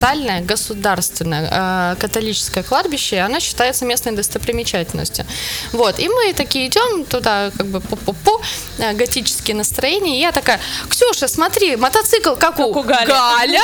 государственное католическое кладбище, и оно считается местной достопримечательностью. Вот, и мы такие идем туда, как бы пу-пу-пу, готические настроения, и я такая: Ксюша, смотри, мотоцикл как у Галя.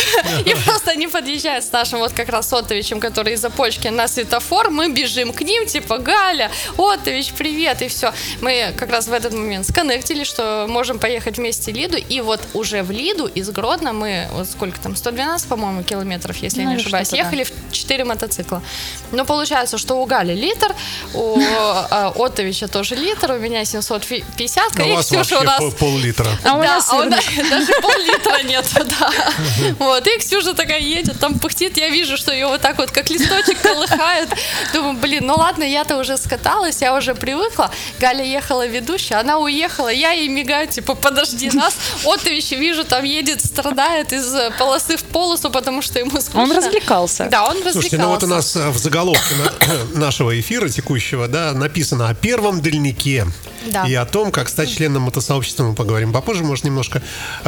И просто они подъезжают с нашим вот как раз Отовичем, который из Опочки, на светофор, мы бежим к ним, типа: Галя, Отович, привет, и все. Мы как раз в этот момент сконнектили, что можем поехать вместе в Лиду, и вот уже в Лиду из Гродно мы, вот сколько там, 112, по-моему, километров, если я не ошибаюсь, ехали в 4 мотоцикла. Но получается, что у Гали литр, у Отовича тоже литр, у меня 750, и Ксюша у нас пол-литра. А у нас даже пол-литра нет, да. Вот, и Ксюша такая едет, там пыхтит, я вижу, что ее вот так вот как листочек колыхает. Думаю, блин, ну ладно, я-то уже скаталась, я уже привыкла. Галя ехала ведущая, она уехала, я ей мигаю, типа: подожди нас. Отович, вижу, там едет, страдает из полосы в полосу, потому что ему скучно. Он развлекался. Да, он развлекался. Слушайте, ну вот у нас в заголовке нашего эфира текущего, да, написано о первом дальнике. Да. И о том, как стать членом мотосообщества, мы поговорим попозже, может, немножко.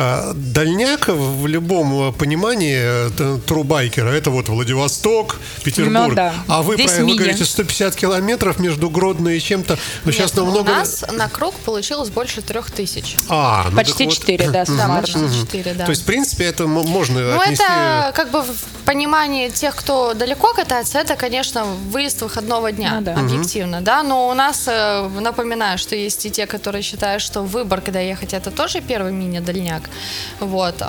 Дальняк в любом понимании трубайкера — это вот Владивосток, Петербург. Ну, да. А вы говорите 150 километров между Гродно и чем-то. Но сейчас намного... У нас на круг получилось больше 3000. Ну почти 4, вот. Да, почти 4, да. То есть, в принципе, это можно отнести... Ну, это как бы в понимании тех, кто далеко катается, это, конечно, выезд выходного дня, объективно, да. Но у нас, напоминаю, что есть и те, которые считают, что Выборг, когда ехать, это тоже первый мини-дальняк. Вот.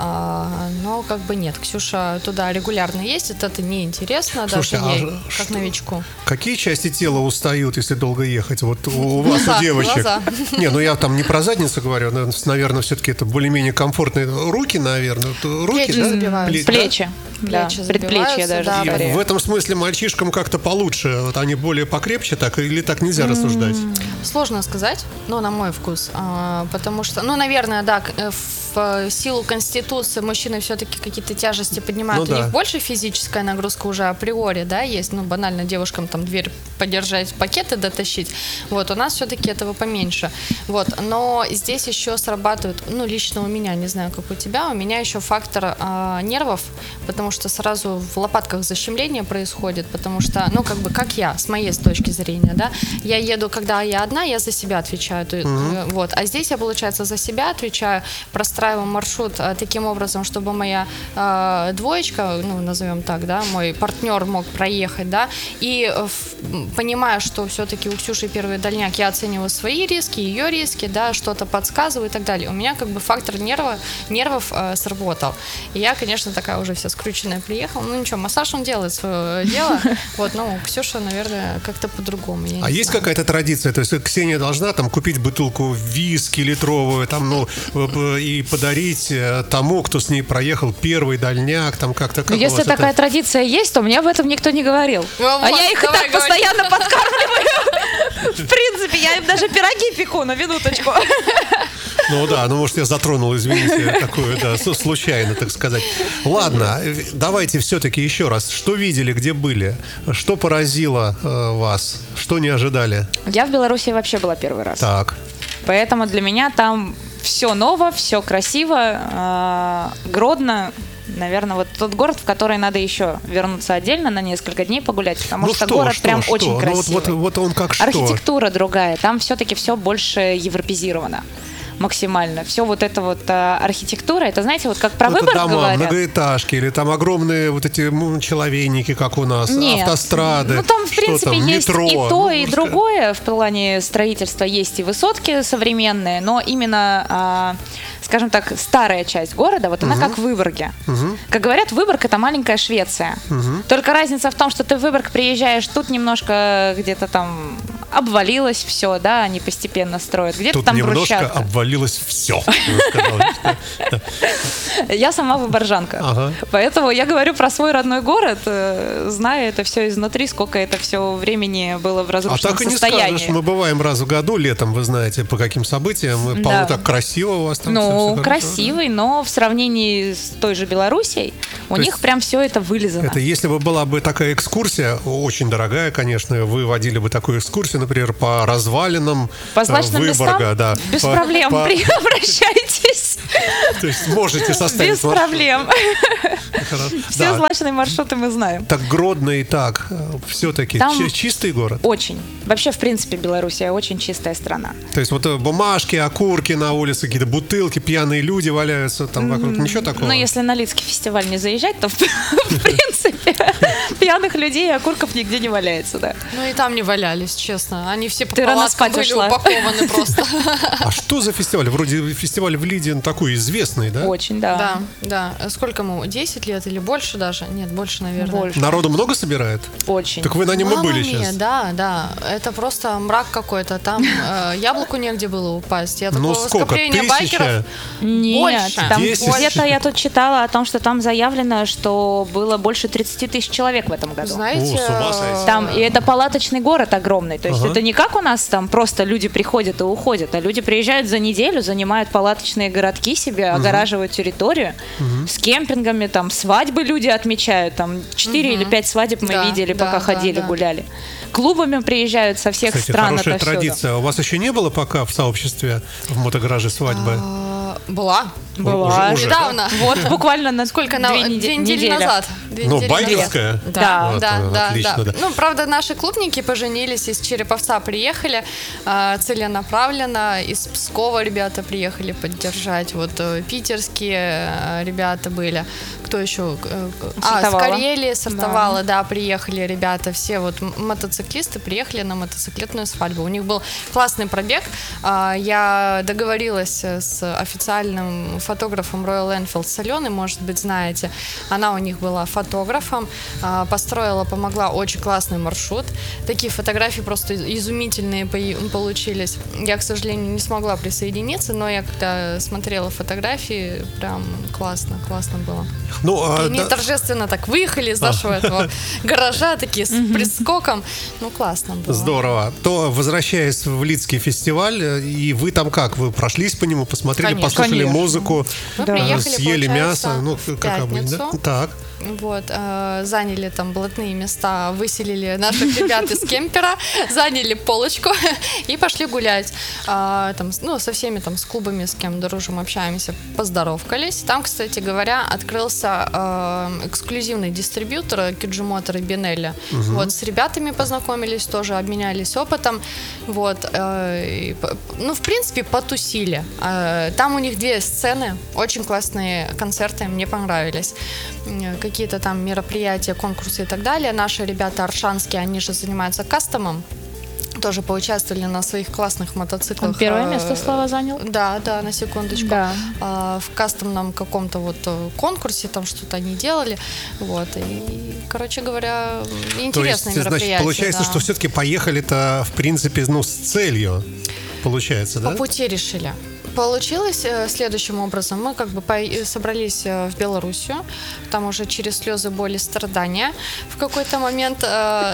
Но как бы нет. Ксюша туда регулярно ездит, это неинтересно. Слушайте, даже ей, как новичку. Какие части тела устают, если долго ехать? Вот у вас, у девочек. Глаза. Не, ну я там не про задницу говорю, наверное, все-таки это более-менее комфортные. Руки, наверное. Руки, плечи, да? забиваются. Плечи. Да, предплечья даже. Да, в этом смысле мальчишкам как-то получше. Вот они более покрепче, так или так нельзя рассуждать? Сложно сказать, на мой вкус. Потому что, наверное, да, в силу Конституции мужчины все-таки какие-то тяжести поднимают. У них больше физическая нагрузка уже априори, да, есть. Банально девушкам там дверь подержать, пакеты дотащить. Вот, у нас все-таки этого поменьше. Вот, но здесь еще срабатывает, лично у меня, не знаю, как у тебя, у меня еще фактор нервов, потому что сразу в лопатках защемление происходит, потому что, как я, с моей точки зрения, да, я еду, когда я одна, я за себя отвечаю, вот, а здесь я, получается, за себя отвечаю, простраиваю маршрут таким образом, чтобы моя двоечка, назовем так, да, мой партнер мог проехать, да, и понимая, что все-таки у Ксюши первый дальняк, я оцениваю свои риски, ее риски, да, что-то подсказываю и так далее. У меня как бы фактор нервов сработал. И я, конечно, такая уже вся скрученная приехала. Ничего, массаж он делает свое дело. Вот, Ксюша, наверное, как-то по-другому. А есть какая-то традиция? То есть Ксения должна там купить бутылку виски литровую, там, и подарить тому, кто с ней проехал первый дальняк, там как-то. Если такая традиция есть, то мне об этом никто не говорил. А я их и так постоянно подкармливаю. В принципе, я им даже пироги пеку, на минуточку. Может, я затронул, извините, такую, случайно, так сказать. Ладно, давайте все-таки еще раз. Что видели, где были? Что поразило вас? Что не ожидали? Я в Беларуси вообще была первый раз. Так. Поэтому для меня там все ново, все красиво. Гродно, наверное, вот тот город, в который надо еще вернуться отдельно на несколько дней погулять, потому что город прям очень красивый. Вот он как что? Архитектура другая, там все-таки все больше европезировано. Максимально. Все вот это вот архитектура, это, знаете, вот как про Выборг дома, говорят. Многоэтажки или там огромные вот эти человейники, как у нас, Нет. Автострады. Там, в принципе, есть метро. и то, и другое. В плане строительства есть и высотки современные, но именно, скажем так, старая часть города, вот она как в Выборге. Как говорят, Выборг — это маленькая Швеция. Только разница в том, что ты в Выборг приезжаешь, тут немножко где-то там обвалилось все, да, они постепенно строят. Где-то тут там немножко брусчатка. Обвалилось все. Я сама выборжанка. Поэтому я говорю про свой родной город, зная это все изнутри, сколько это все времени было в разрушенном состоянии. А так и не скажешь, мы бываем раз в году, летом, вы знаете, по каким событиям. По-моему, так красиво у вас там. Красивый, но в сравнении с той же Белоруссией У них прям все это вылезано. Это если бы была бы такая экскурсия, очень дорогая, конечно, вы водили бы такую экскурсию, например, по развалинам по злачным Выборга, местам? Да, без проблем, обращайтесь. То есть можете составить без проблем. Все да. злачные маршруты мы знаем. Так Гродно и так, все-таки чистый город? Очень. Вообще, в принципе, Белоруссия очень чистая страна. То есть вот бумажки, окурки на улице, какие-то бутылки, пьяные люди валяются там вокруг, ничего такого? Ну, если на Лидский фестиваль не заезжать, то в принципе пьяных людей и окурков нигде не валяется, да. Ну и там не валялись, честно. Они все по Ты рано палаткам спать были ушла. упакованы просто. А что за фестиваль? Вроде фестиваль в Лиде такой известный, да? Очень, да. Да. Сколько ему? 10 лет или больше даже? Нет, больше, наверное. Больше. Народу много собирает? Очень. Так вы на нем и были сейчас. Да. Это просто мрак какой-то. Там яблоку негде было упасть. Я Ну такого сколько? скопления байкеров. Нет, Больше. там 10? где-то я тут читала о том, что там заявлено, что было больше 30 тысяч человек в этом году. Знаете, О, с ума сойти. Там, и это палаточный город огромный. То есть это не как у нас там просто люди приходят и уходят, а люди приезжают за неделю, занимают палаточные городки себе, огораживают территорию с кемпингами, там свадьбы люди отмечают, там 4 или 5 свадеб мы видели, пока ходили, гуляли. Клубами приезжают со всех Кстати, стран. хорошая традиция. У вас еще не было пока в сообществе в мотогараже свадьбы? Была. Уже, Недавно. Вот буквально на Сколько? две недели назад. Ну, байкерская? Да. Отлично, да. Ну, правда, наши клубники поженились, из Череповца приехали целенаправленно, из Пскова ребята приехали поддержать, вот питерские ребята были. Кто еще? С Карелии, Сартовала, да, приехали ребята, все вот мотоциклисты приехали на мотоциклетную свадьбу. У них был классный пробег. Я договорилась с официальным фотографом Royal Enfield с Аленой, может быть, знаете. Она у них была фотографом, построила, помогла, очень классный маршрут. Такие фотографии просто изумительные получились. Я, к сожалению, не смогла присоединиться, но я когда смотрела фотографии, прям классно было. Ну, они торжественно так выехали из нашего этого гаража, такие с прискоком. Ну, классно было. Здорово. То, возвращаясь в Лидский фестиваль, и вы там как? Вы прошлись по нему, посмотрели, послушали музыку, съели мясо? Ну, как обычно, да? Так. Вот, заняли там блатные места, выселили наших ребят из кемпера, заняли полочку и пошли гулять. Там, ну, со всеми там, с клубами, с кем дружим, общаемся, поздоровкались. Там, кстати говоря, открылся эксклюзивный дистрибьютор QG Motor и Benelli. Вот, с ребятами познакомились, тоже обменялись опытом. Вот, ну, в принципе, потусили. Там у них 2 сцены, очень классные концерты, мне понравились. Какие-то там мероприятия, конкурсы и так далее. Наши ребята аршанские, они же занимаются кастомом, тоже поучаствовали на своих классных мотоциклах. Он первое место, Слава, занял? Да, на секундочку. Да. В кастомном каком-то вот конкурсе там что-то они делали. Вот. И, короче говоря, интересное мероприятие. Значит, получается, что все-таки поехали-то, в принципе, ну, с целью. Получается, да? По пути решили. Получилось следующим образом. Мы как бы собрались в Белоруссию, там уже через слезы, боли, страдания в какой-то момент.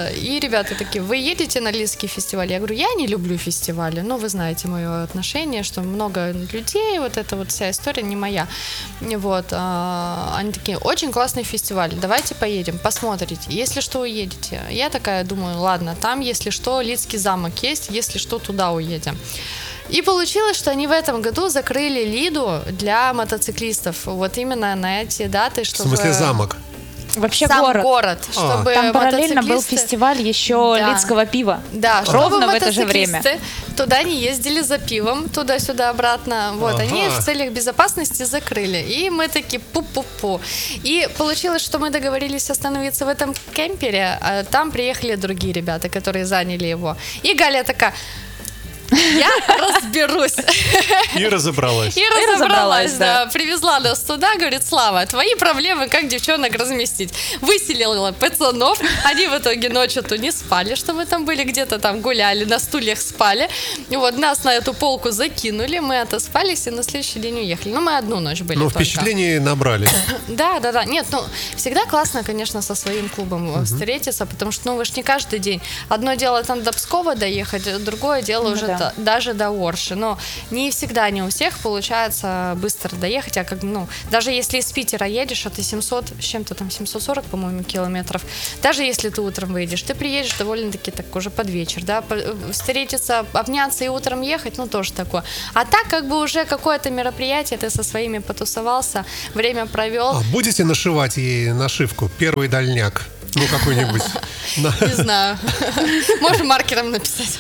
И ребята такие: вы едете на Лидский фестиваль? Я говорю: я не люблю фестивали. Ну, вы знаете мое отношение, что много людей, вот эта вот вся история не моя. Вот. Они такие: очень классный фестиваль, давайте поедем, посмотрите. Если что, уедете. Я такая думаю: ладно, там, если что, Лидский замок есть, если что, туда уедем. И получилось, что они в этом году закрыли Лиду для мотоциклистов. Вот именно на эти даты, чтобы... В смысле замок? Вообще сам город. Чтобы там параллельно был фестиваль еще лидского пива. Да, ровно в это же время. Туда не ездили за пивом, туда-сюда, обратно. Вот, они в целях безопасности закрыли. И мы такие пу-пу-пу. И получилось, что мы договорились остановиться в этом кемпере, а там приехали другие ребята, которые заняли его. И Галя такая: я разберусь. И разобралась. И разобралась, да. Привезла нас туда, говорит: Слава, твои проблемы, как девчонок разместить. Выселила пацанов, они в итоге ночью-то не спали, что мы там были, где-то там гуляли, на стульях спали. Вот, нас на эту полку закинули, мы отоспались и на следующий день уехали. Ну, мы одну ночь были. Ну, впечатления набрали. Да. Нет, ну, всегда классно, конечно, со своим клубом встретиться, потому что, ну, вы ж не каждый день. Одно дело там до Пскова доехать, другое дело уже вот, даже до Орши. Но не всегда, не у всех получается быстро доехать, а как, ну, даже если из Питера едешь, а ты 700, с чем-то там 740, по-моему, километров, даже если ты утром выйдешь, ты приедешь довольно-таки так уже под вечер, да, встретиться, обняться и утром ехать, ну, тоже такое. А так, как бы уже какое-то мероприятие, ты со своими потусовался, время провел. А будете нашивать ей нашивку «Первый дальняк»? Ну, какой-нибудь. Не знаю. Можно маркером написать.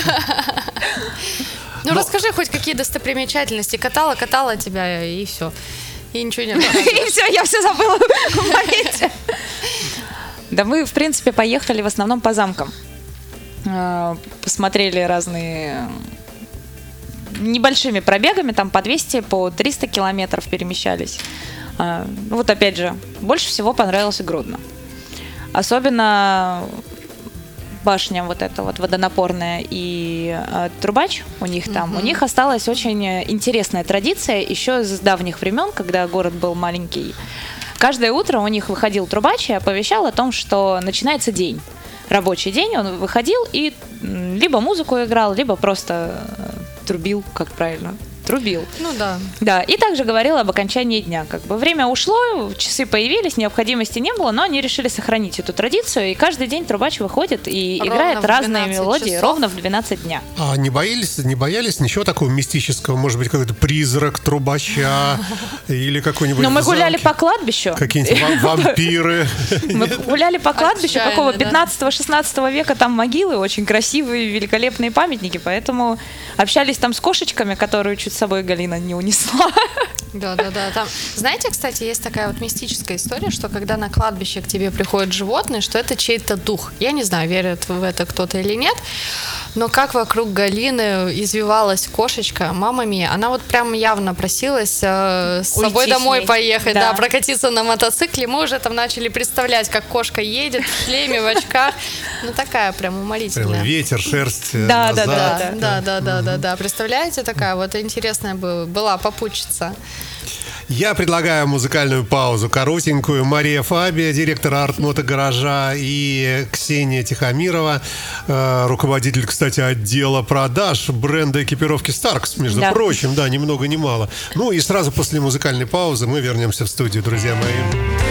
Ну, расскажи хоть какие достопримечательности. Катала тебя, и все. И ничего не рассказываешь. И все, я все забыла в моменте. Да мы, в принципе, поехали в основном по замкам. Посмотрели разные... небольшими пробегами, там по 200, по 300 километров перемещались. Вот опять же, больше всего понравилось Гродно. Особенно башня вот эта вот водонапорная и Трубач у них там. У них осталась очень интересная традиция еще с давних времен, когда город был маленький. Каждое утро у них выходил Трубач и оповещал о том, что начинается день. Рабочий день, он выходил и либо музыку играл, либо просто трубил, как правильно. Трубил. Ну да. Да, и также говорил об окончании дня. Как бы время ушло, часы появились, необходимости не было, но они решили сохранить эту традицию, и каждый день Трубач выходит и ровно играет разные мелодии часов. Ровно в 12 дня. А не боялись ничего такого мистического? Может быть, какой-то призрак Трубача или какой-нибудь... Ну, мы гуляли по кладбищу. Какие-нибудь вампиры. Мы гуляли по кладбищу какого 15-16 века, там могилы, очень красивые, великолепные памятники, поэтому общались там с кошечками, которые чуть с собой Галина не унесла. Да. Там, знаете, кстати, есть такая вот мистическая история, что когда на кладбище к тебе приходят животные, что это чей-то дух. Я не знаю, верит в это кто-то или нет, но как вокруг Галины извивалась кошечка, мама мия, она вот прям явно просилась с собой домой поехать, да, прокатиться на мотоцикле. Мы уже там начали представлять, как кошка едет в шлеме, в очках. Ну, такая прям уморительная. Прям ветер, шерсть назад. Да. Представляете, такая вот интересная была попутчица. Я предлагаю музыкальную паузу, коротенькую. Мария Фабия, директор арт-мотогаража, и Ксения Тихомирова, руководитель, кстати, отдела продаж бренда экипировки Starks, между прочим, да, ни много ни мало. Ну и сразу после музыкальной паузы мы вернемся в студию, друзья мои.